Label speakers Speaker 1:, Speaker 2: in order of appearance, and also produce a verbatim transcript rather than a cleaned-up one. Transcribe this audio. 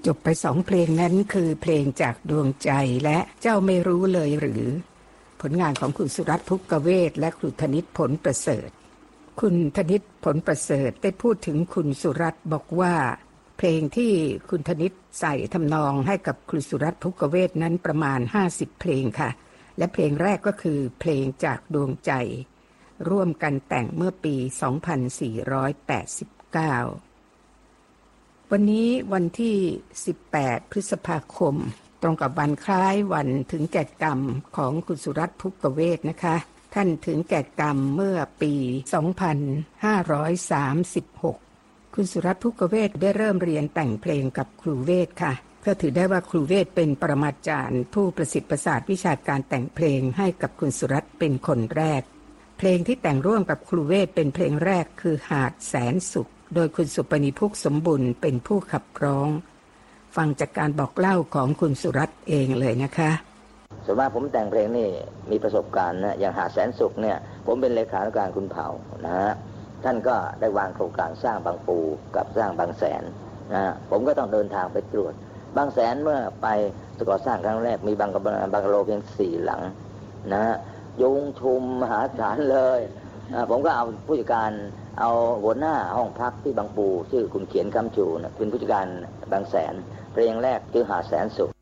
Speaker 1: จบไปสองเพลงนั้นคือเพลงจากดวงใจและเจ้าไม่รู้เลยหรือผลงานของคุณสุรัตน์ภุกเวศและคุณธนิตผลประเสริฐคุณธนิตผลประเสริฐได้พูดถึงคุณสุรัตน์บอกว่าเพลงที่คุณธนิตใส่ทำนองให้กับคุณสุรัตน์ภุกเวศนั้นประมาณห้าสิบเพลงค่ะและเพลงแรกก็คือเพลงจากดวงใจร่วมกันแต่งเมื่อปีสองพันสี่ร้อยแปดสิบเก้าวันนี้วันที่สิบแปดพฤษภาคมตรงกับวันคล้ายวันถึงแก่กรรมของคุณสุรัตน์ภุกเวศนะคะท่านถึงแก่กรรมเมื่อปีสองพันห้าร้อยสามสิบหกคุณสุรัตน์ภุกเวศได้เริ่มเรียนแต่งเพลงกับครูเวศค่ะก็ถือได้ว่าครูเวศเป็นปรมาจารย์ผู้ประสิทธิ์ประสาทวิชาการแต่งเพลงให้กับคุณสุรัตน์เป็นคนแรกเพลงที่แต่งร่วมกับครูเวศเป็นเพลงแรกคือหาดแสนสุขโดยคุณสุปนิพุกสมบุญเป็นผู้ขับร้องฟังจากการบอกเล่าของคุณสุรัตน์เองเลยนะคะ
Speaker 2: ส่วนมากผมแต่งเพลงนี่มีประสบการณ์นะอย่างหาดแสนสุขเนี่ยผมเป็นเลขาธิการคุณเผ่านะฮะท่านก็ได้วางโครงการสร้างบางปูกับสร้างบางแสนนะฮะผมก็ต้องเดินทางไปตรวจบางแสนเมื่อไปก่อสร้างครั้งแรกมีบางบางกะโลเพียงสี่หลังนะฮะยุงชุมมหาศาลเลยผมก็เอาผู้จัดการเอาหัวหน้าห้องพักที่บางปูชื่อคุณเขียนคำจูนะเป็นผู้จัดการบางแสนเพลงแรกคือหาดแสนสุข